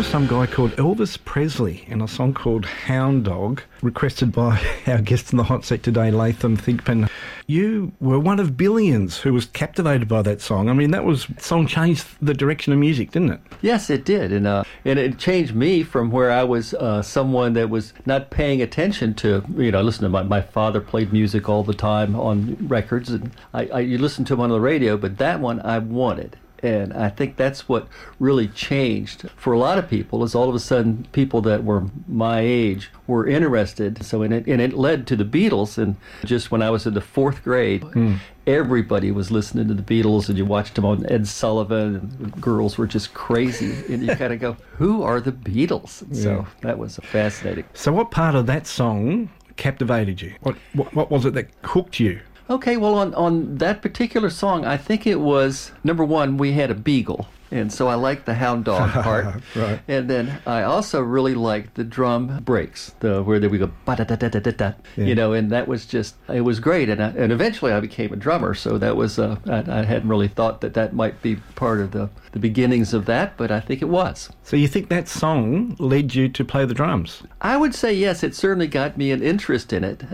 was some guy called Elvis Presley in a song called Hound Dog, requested by our guest in the hot seat today, Latham Thigpen. You were one of billions who was captivated by that song. I mean, song changed the direction of music, didn't it? Yes, it did. And it changed me from where I was someone that was not paying attention to, listen to my father played music all the time on records, and you listen to him on the radio, but that one I wanted. And I think that's what really changed for a lot of people, is all of a sudden people that were my age were interested. So it led to the Beatles. And just when I was in the fourth grade, everybody was listening to the Beatles, and you watched them on Ed Sullivan, and girls were just crazy. And you kind of go, who are the Beatles? And so that was fascinating. So what part of that song captivated you? What was it that hooked you? Okay, well, on that particular song, I think it was, number one, we had a beagle, and so I liked the hound dog part. Right. And then I also really liked the drum breaks, where we go, ba-da-da-da-da-da-da, and that was just, it was great. And eventually I became a drummer, so that was, I hadn't really thought that might be part of the beginnings of that, but I think it was. So you think that song led you to play the drums? I would say yes. It certainly got me an interest in it,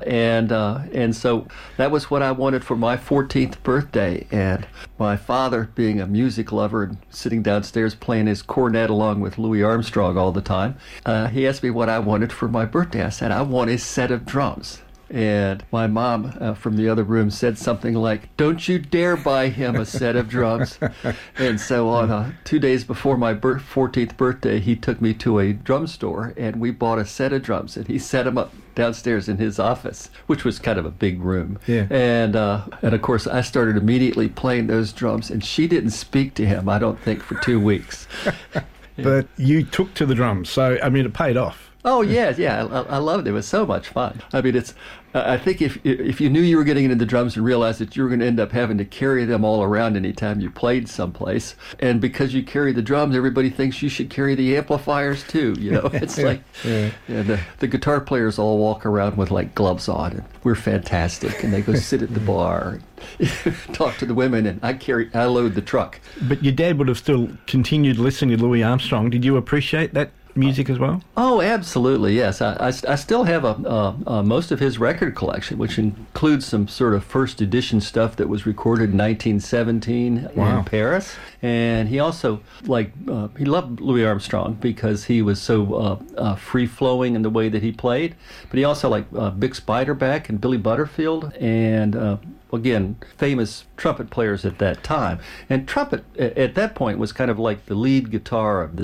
and so that was what I wanted for my 14th birthday. And my father, being a music lover and sitting downstairs playing his cornet along with Louis Armstrong all the time, he asked me what I wanted for my birthday. I said, I want a set of drums. And my mom from the other room said something like, don't you dare buy him a set of drums. And so on 2 days before my 14th birthday, he took me to a drum store, and we bought a set of drums, and he set them up downstairs in his office, which was kind of a big room. Yeah. And of course, I started immediately playing those drums, and she didn't speak to him, I don't think, for 2 weeks. But you took to the drums, so, I mean, it paid off. Oh, yeah. I loved it. It was so much fun. I mean, I think if you knew you were getting into the drums and realized that you were going to end up having to carry them all around anytime you played someplace, and because you carry the drums, everybody thinks you should carry the amplifiers too. It's like, and the guitar players all walk around with like gloves on, and we're fantastic, and they go sit at the bar, and talk to the women, and I load the truck. But your dad would have still continued listening to Louis Armstrong. Did you appreciate that music as well? Oh, absolutely, yes. I still have most of his record collection, which includes some sort of first edition stuff that was recorded in 1917 in Paris. And he also he loved Louis Armstrong because he was so free-flowing in the way that he played. But he also liked Bix Beiderbecke and Billy Butterfield, and again, famous trumpet players at that time. And trumpet at that point was kind of like the lead guitar of the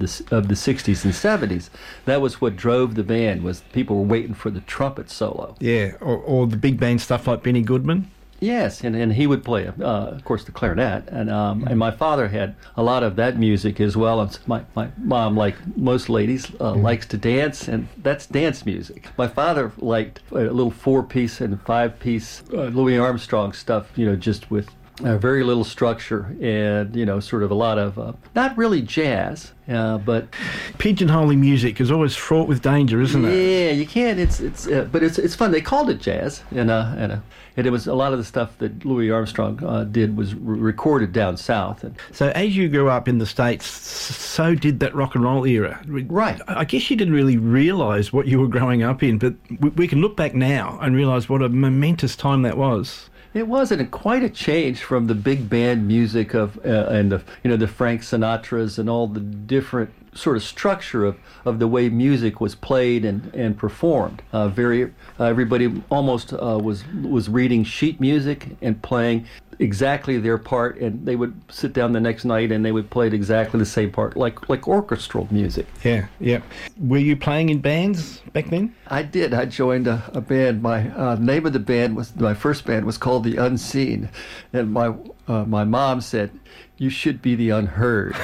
60s and 70s. That was what drove the band, was people were waiting for the trumpet solo. Yeah, or the big band stuff like Benny Goodman. Yes, and he would play, of course, the clarinet, and my father had a lot of that music as well. And my mom, like most ladies, likes to dance, and that's dance music. My father liked a little 4-piece and 5-piece Louis Armstrong stuff, just with very little structure, and sort of a lot of not really jazz, but pigeonholing music is always fraught with danger, isn't it? Yeah, you can't. But it's fun. They called it jazz, and it was a lot of the stuff that Louis Armstrong did was recorded down south. And so as you grew up in the States, so did that rock and roll era. Right. I guess you didn't really realise what you were growing up in, but we can look back now and realise what a momentous time that was. It wasn't quite a change from the big band music of and the Frank Sinatras and all the different sort of structure of the way music was played and performed. Everybody almost was reading sheet music and playing exactly their part, and they would sit down the next night and they would play exactly the same part, like orchestral music. Yeah. Were you playing in bands back then? I did. I joined a band. My name of the band my first band was called The Unseen, and my mom said, "You should be the unheard."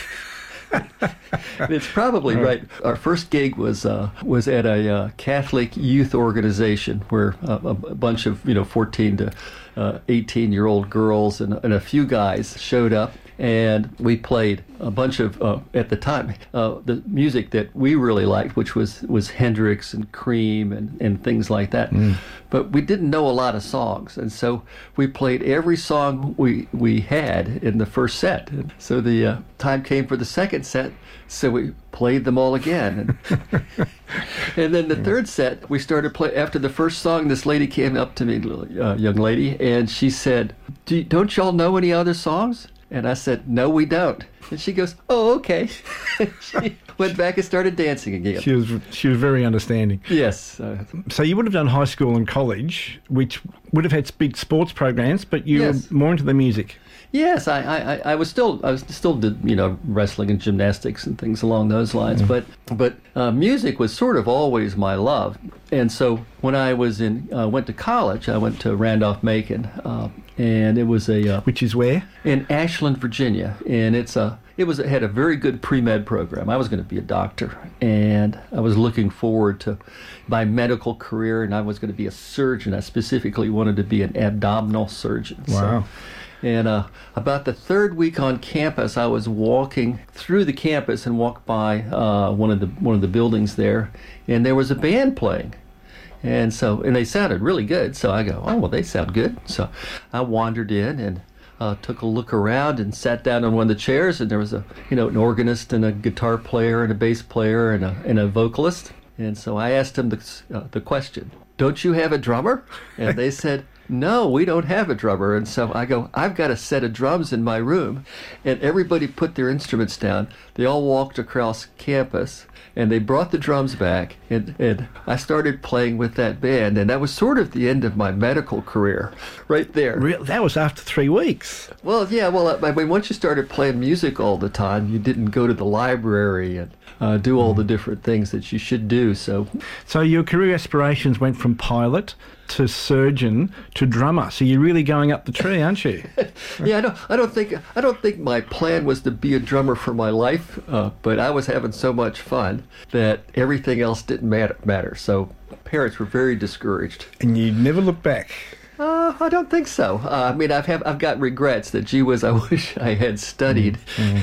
It's probably right. Our first gig was at a Catholic youth organization where a bunch of 14 to 18-year-old girls and a few guys showed up. And we played a bunch of, at the time, the music that we really liked, which was Hendrix and Cream and things like that. But we didn't know a lot of songs. And so we played every song we had in the first set. And so the time came for the second set, so we played them all again. And then the third set, we started playing. After the first song, this lady came up to me, young lady, and she said, don't y'all know any other songs? And I said, no, we don't. And she goes, oh, okay. She went back and started dancing again. She was very understanding. Yes. So you would have done high school and college, which would have had big sports programs, but you were more into the music. Yes, I was still did wrestling and gymnastics and things along those lines, but music was sort of always my love. And so when I was went to college, I went to Randolph-Macon, and it was which is where? In Ashland, Virginia, and it had a very good pre-med program. I was going to be a doctor, and I was looking forward to my medical career, and I was going to be a surgeon. I specifically wanted to be an abdominal surgeon. Wow. And about the third week on campus, I was walking through the campus and walked by one of the buildings there, and there was a band playing. And they sounded really good. So I go, oh, well, they sound good. So I wandered in and took a look around and sat down on one of the chairs, and there was an organist and a guitar player and a bass player and a vocalist. And so I asked them the question, don't you have a drummer? And they said, no, we don't have a drummer. And so I go, I've got a set of drums in my room. And everybody put their instruments down. They all walked across campus, and they brought the drums back, and I started playing with that band. And that was sort of the end of my medical career right there. That was after 3 weeks. Well, yeah. Well, I mean, once you started playing music all the time, you didn't go to the library and do all the different things that you should do. So your career aspirations went from pilot to surgeon to drummer. So you're really going up the tree, aren't you? Yeah, I don't think my plan was to be a drummer for my life, but I was having so much fun that everything else didn't matter. So parents were very discouraged. And you never look back. I don't think so. I mean, I've got regrets that, gee whiz, I wish I had studied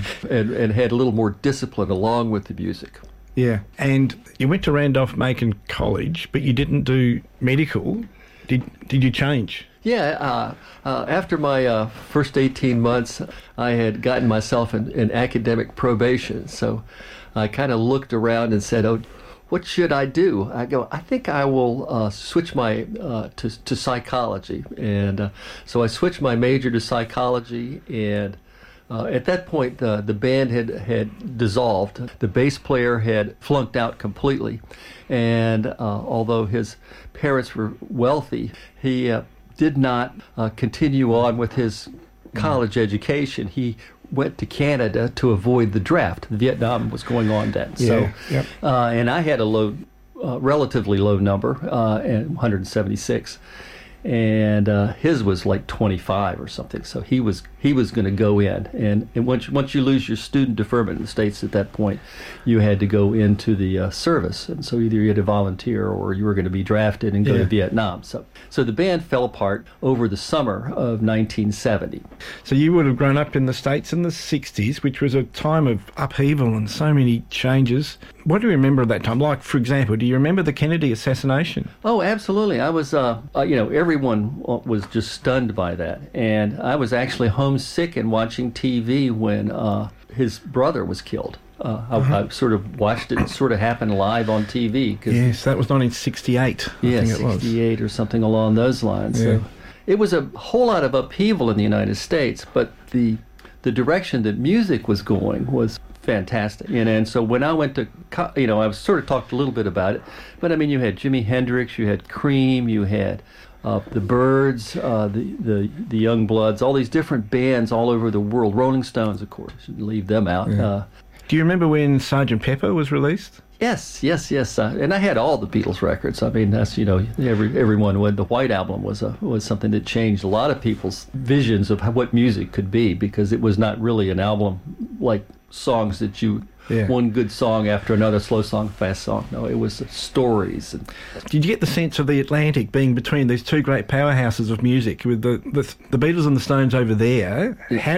and had a little more discipline along with the music. Yeah, and you went to Randolph-Macon College, but you didn't do medical. Did you change? Yeah, after my first 18 months, I had gotten myself in academic probation. So I kind of looked around and said, oh, what should I do? I go, I think I will switch my to psychology. And so I switched my major to psychology, and at that point, the band had dissolved. The bass player had flunked out completely. And although his parents were wealthy, he did not continue on with his college education. He went to Canada to avoid the draft. Vietnam was going on then. Yeah, so, and I had a relatively low number, 176. And his was like 25 or something. So he was going to go in, and once you lose your student deferment in the States at that point, you had to go into the service, and so either you had to volunteer or you were going to be drafted and go to Vietnam. So the band fell apart over the summer of 1970. So you would have grown up in the States in the 60s, which was a time of upheaval and so many changes. What do you remember of that time? Like, for example, do you remember the Kennedy assassination? Oh, absolutely. I was, everyone was just stunned by that. And I was actually homesick and watching TV when his brother was killed. I sort of watched it sort of happen live on TV. Yes, that was 1968. Yeah, 68 or something along those lines. Yeah. So it was a whole lot of upheaval in the United States, but the direction that music was going was fantastic. And so when I went to, I was sort of talked a little bit about it, but I mean, you had Jimi Hendrix, you had Cream, you had the Byrds, the Youngbloods, all these different bands all over the world. Rolling Stones, of course, shouldn't leave them out. Yeah. Do you remember when Sgt. Pepper was released? Yes. And I had all the Beatles records. I mean, that's, everyone would. The White Album was something that changed a lot of people's visions of what music could be, because it was not really an album like songs that you one good song after another, slow song, fast song. No, it was stories. And did you get the sense of the Atlantic being between these two great powerhouses of music, with the Beatles and the Stones over there?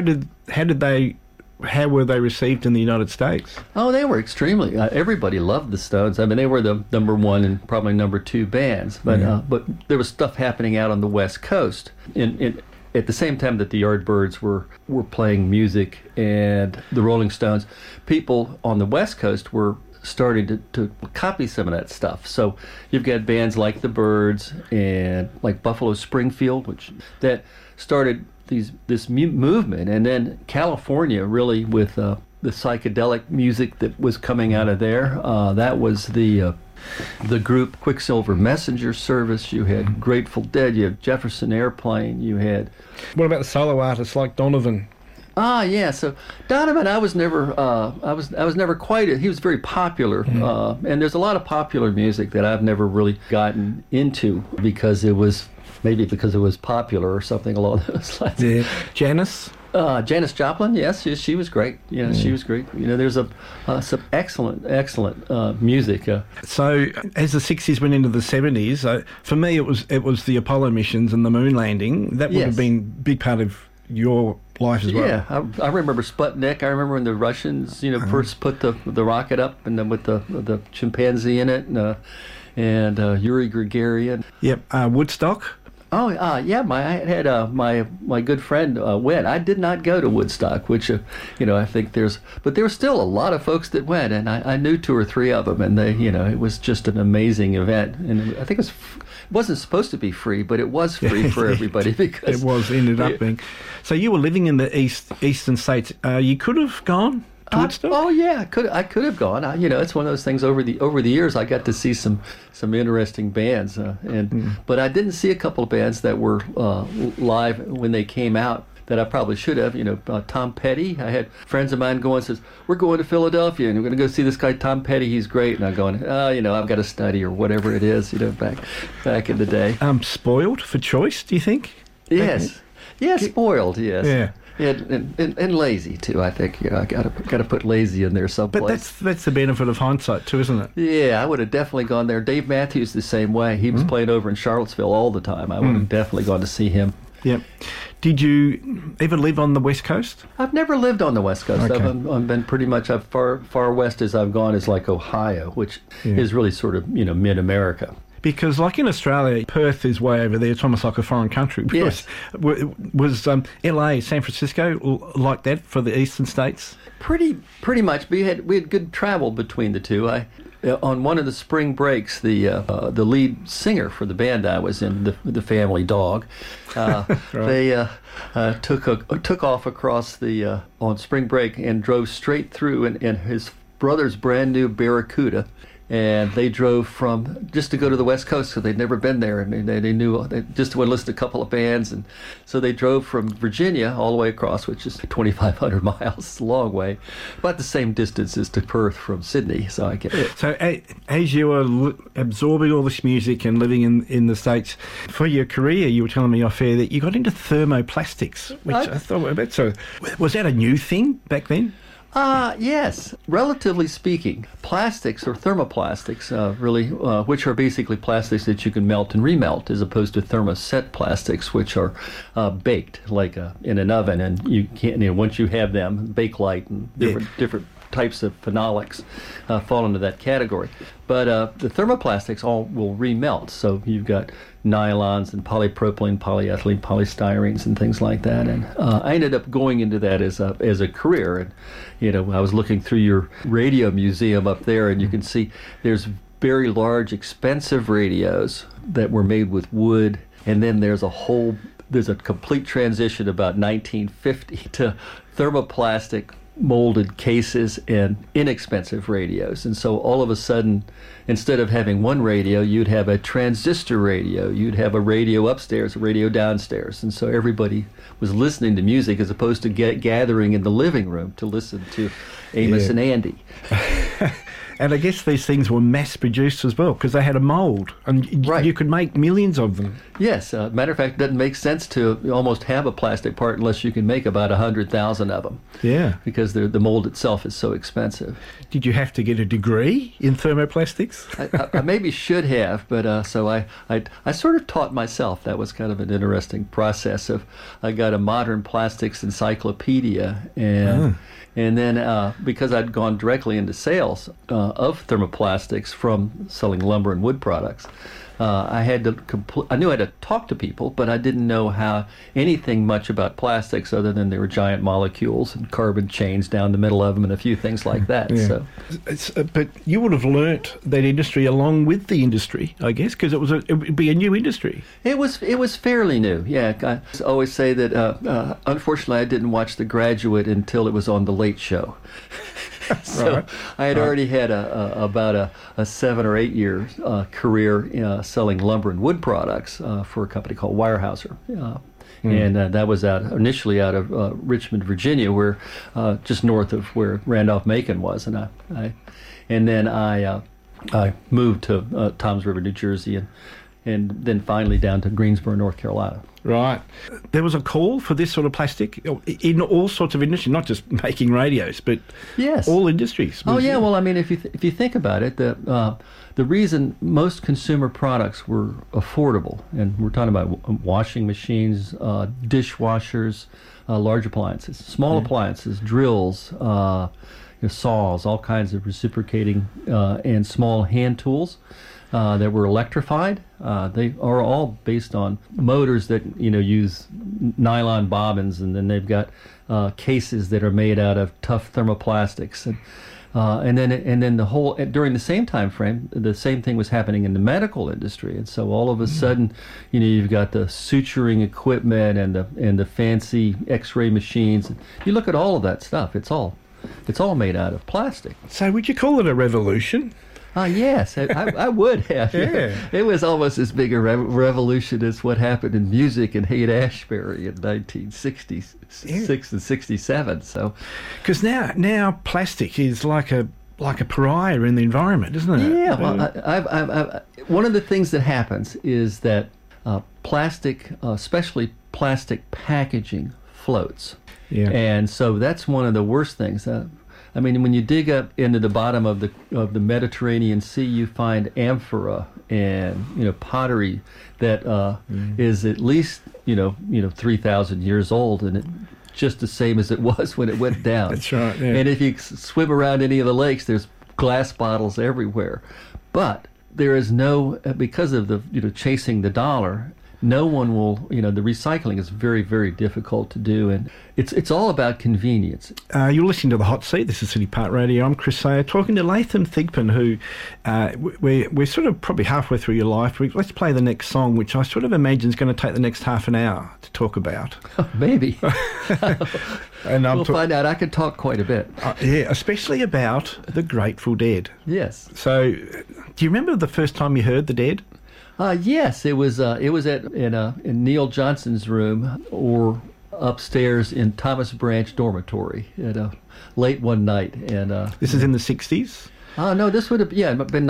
How were they received in the United States? Oh, they were extremely. Everybody loved the Stones. I mean, they were the number one and probably number two bands. But there was stuff happening out on the West Coast. At the same time that the Yardbirds were playing music and the Rolling Stones, people on the West Coast were starting to copy some of that stuff. So you've got bands like the Byrds and like Buffalo Springfield, that started this movement, and then California really with the psychedelic music that was coming out of there. That was the group Quicksilver Messenger Service. You had Grateful Dead. You had Jefferson Airplane. You had. What about the solo artists like Donovan? Yeah. So Donovan, I was never quite. He was very popular, and there's a lot of popular music that I've never really gotten into because it was. Maybe because it was popular or something along those lines. Yeah. Janis Janis Joplin, yes, she was great. She was great. There's some excellent music. So as the 60s went into the 70s, for me it was the Apollo missions and the moon landing. That would have been a big part of your life as well. Yeah, I remember Sputnik. I remember when the Russians, first put the rocket up, and then with the chimpanzee in it, and Yuri Gagarin. Yep, Woodstock. Oh, yeah. My good friend went. I did not go to Woodstock, which I think but there were still a lot of folks that went, and I knew two or three of them, and they, it was just an amazing event, and I think it wasn't supposed to be free, but it was free for everybody because it ended up being. So you were living in the eastern states. You could have gone. Oh yeah, I could have gone. It's one of those things. Over the years, I got to see some interesting bands, but I didn't see a couple of bands that were live when they came out that I probably should have. Tom Petty. I had friends of mine going, says, "We're going to Philadelphia and we're going to go see this guy Tom Petty. He's great." And I'm going, I've got to study or whatever it is. Back in the day. Spoiled for choice? Do you think? Yes. Yeah, spoiled. Yes. Yeah. And lazy too. I think I got to put lazy in there someplace. But that's the benefit of hindsight too, isn't it? Yeah, I would have definitely gone there. Dave Matthews the same way. He was playing over in Charlottesville all the time. I would have definitely gone to see him. Yep. Did you ever live on the West Coast? I've never lived on the West Coast. Okay. I've been pretty much far west as I've gone is like Ohio, which is really sort of mid-America. Because, like in Australia, Perth is way over there. It's almost like a foreign country. Yes. Was LA, San Francisco like that for the eastern states? Pretty much. We had good travel between the two. On one of the spring breaks, the lead singer for the band I was in, the Family Dog, right. They took off across on spring break and drove straight through in his brother's brand new Barracuda. And they drove just to go to the West Coast because they'd never been there, and they knew they just to enlist a couple of bands, and so they drove from Virginia all the way across, which is 2,500 miles. It's a long way, about the same distance as to Perth from Sydney. So I get it. So as you were absorbing all this music and living in the States, for your career, you were telling me off air that you got into thermoplastics, which I thought was that a new thing back then? Yes. Relatively speaking, plastics or thermoplastics, really, which are basically plastics that you can melt and remelt, as opposed to thermoset plastics, which are baked like in an oven, and you can't. Once you have them, Bakelite and different types of phenolics fall into that category. But the thermoplastics all will remelt. So you've got nylons and polypropylene, polyethylene, polystyrenes, and things like that. And I ended up going into that as a career. And I was looking through your radio museum up there, and you can see there's very large, expensive radios that were made with wood, and then there's a complete transition about 1950 to thermoplastic molded cases and inexpensive radios. And so all of a sudden, instead of having one radio, you'd have a transistor radio, you'd have a radio upstairs, a radio downstairs. And so everybody was listening to music as opposed to gathering in the living room to listen to Amos and Andy. And I guess these things were mass-produced as well because they had a mould, and Right. you could make millions of them. Yes, matter of fact, it doesn't make sense to almost have a plastic part unless you can make about 100,000 of them. Yeah. Because the mold itself is so expensive. Did you have to get a degree in thermoplastics? I maybe should have, but so I sort of taught myself. That was kind of an interesting process. I got a modern plastics encyclopedia, and then because I'd gone directly into sales of thermoplastics from selling lumber and wood products, I had to I knew how to talk to people, but I didn't know anything much about plastics other than they were giant molecules and carbon chains down the middle of them and a few things like that. Yeah. So, But you would have learnt that industry along with the industry, I guess, because it would be a new industry. it was fairly new. Yeah, I always say that. Unfortunately, I didn't watch The Graduate until it was on The Late Show. So Right. I had already had about a 7 or 8 year career selling lumber and wood products for a company called Weyerhaeuser. And that was initially out of Richmond, Virginia, where just north of where Randolph-Macon was, and then I moved to Toms River, New Jersey, and then finally down to Greensboro, North Carolina. Right. There was a call for this sort of plastic in all sorts of industries, not just making radios, but Yes. all industries. Oh yeah, well, I mean, if you think about it, the reason most consumer products were affordable, and we're talking about washing machines, dishwashers, large appliances, small appliances, drills, saws, all kinds of reciprocating and small hand tools that were electrified. They are all based on motors that use nylon bobbins, and then they've got cases that are made out of tough thermoplastics, and then the whole during the same time frame, the same thing was happening in the medical industry, and so all of a sudden, you've got the suturing equipment and the fancy X-ray machines. You look at all of that stuff; it's all made out of plastic. So would you call it a revolution? Yes, I would have. Yeah. It was almost as big a revolution as what happened in music in Haight-Ashbury in 1966 and 67. So, Because now plastic is like a pariah in the environment, isn't it? yeah, well, one of the things that happens is that plastic, especially plastic packaging, floats. Yeah. And so that's one of the worst things. I mean, when you dig up into the bottom of the Mediterranean Sea, you find amphora and pottery that is at least 3,000 years old, and it just the same as it was when it went down. That's right. Yeah. And if you swim around any of the lakes, there's glass bottles everywhere. But there is because of the chasing the dollar. No one will, the recycling is very, very difficult to do, and it's all about convenience. You're listening to The Hot Seat. This is City Park Radio. I'm Chris Sayer, talking to Latham Thigpen, who we're sort of probably halfway through your life. Let's play the next song, which I sort of imagine is going to take the next half an hour to talk about. Maybe. And we'll find out. I can talk quite a bit. Yeah, especially about the Grateful Dead. Yes. So, do you remember the first time you heard the Dead? Yes, it was in Neil Johnson's room or upstairs in Thomas Branch dormitory late one night, and This is in the 60s? no, this would have been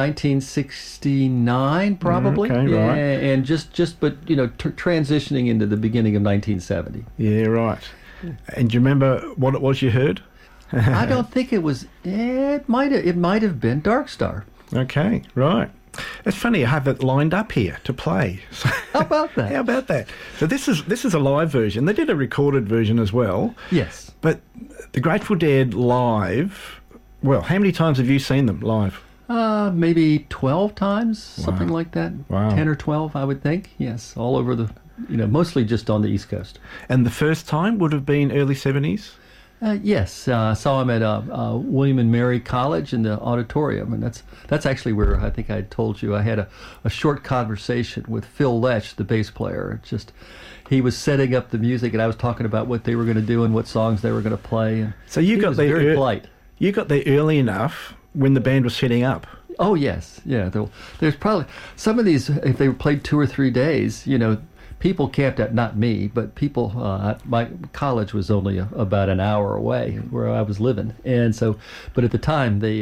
1969 probably. Okay, yeah, right. and just transitioning into the beginning of 1970. Yeah, right. And do you remember what it was you heard? I don't think it was. It might have been Dark Star. Okay, right. It's funny, I have it lined up here to play. So, How about that? how about that? So this is a live version. They did a recorded version as well. Yes. But the Grateful Dead live, well, how many times have you seen them live? Maybe 12 times, something like that. Wow. 10 or 12, I would think. Yes, all over mostly just on the East Coast. And the first time would have been early 70s? Yes, I saw him at William and Mary College in the auditorium, and that's actually where I think I told you I had a short conversation with Phil Letch, the bass player. He was setting up the music, and I was talking about what they were going to do and what songs they were going to play. And So you he got was there very polite. You got there early enough when the band was setting up. Oh yes, yeah. There's probably some of these. If they played 2 or 3 days, people camped out. Not me, but people. My college was only about an hour away where I was living, and so. But at the time, they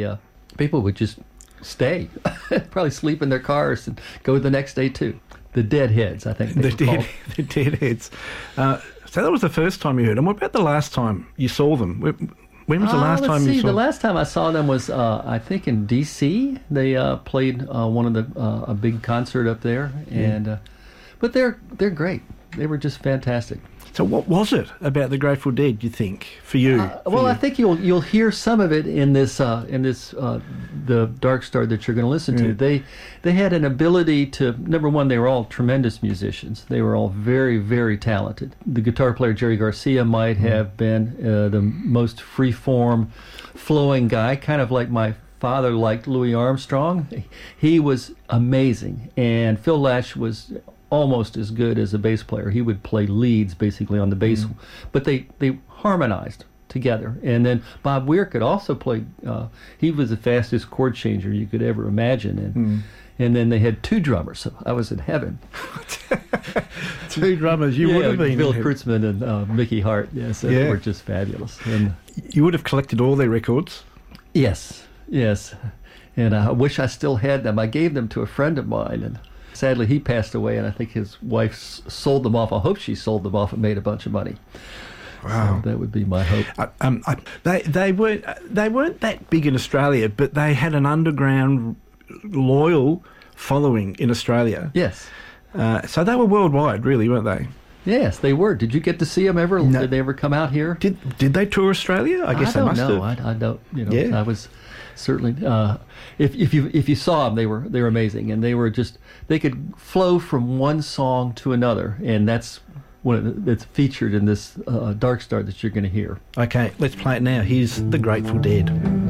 people would just stay, probably sleep in their cars and go the next day too. The Deadheads, I think they were called. The Deadheads. So that was the first time you heard them. What about the last time you saw them? When was the last time you saw them? The last time I saw them was, I think, in D.C. They played one of a big concert up there, and but they're great. They were just fantastic. So what was it about the Grateful Dead, you think, for you? I think you'll hear some of it in this the Dark Star that you're going to listen to. They had an ability to, number one, they were all tremendous musicians. They were all very, very talented. The guitar player Jerry Garcia might have been the most free-form, flowing guy, kind of like my father liked Louis Armstrong. He was amazing, and Phil Lesh was almost as good as a bass player. He would play leads basically on the bass, but they harmonized together. And then Bob Weir could also play. He was the fastest chord changer you could ever imagine. And then they had two drummers, so I was in heaven. Two drummers, you would have been. Bill Kreutzmann and Mickey Hart. Yes, they were just fabulous. And you would have collected all their records. Yes. And I wish I still had them. I gave them to a friend of mine, and sadly, he passed away, and I think his wife sold them off. I hope she sold them off and made a bunch of money. Wow, so that would be my hope. They weren't that big in Australia, but they had an underground loyal following in Australia. Yes. So they were worldwide, really, weren't they? Yes, they were. Did you get to see them ever? No. Did they ever come out here? Did they tour Australia? I guess they must have. I don't. I was certainly. If you saw them, they were amazing, and they could flow from one song to another, and that's that's featured in this Dark Star that you're going to hear. Okay, let's play it now. Here's the Grateful Dead.